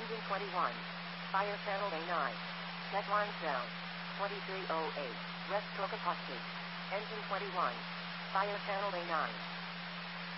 Engine 21. Fire channel A9. Set lines down. 2308. West Tokaposki. Engine 21. Fire channel A9.